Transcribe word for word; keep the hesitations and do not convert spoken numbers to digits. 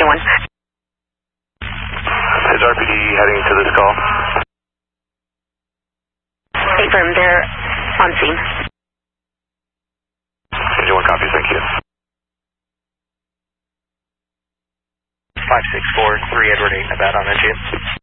twenty-one. Is R P D heading to this call? Affirm, they're on scene. twenty-one copies, thank you. five six four three Edward eight, about on engine.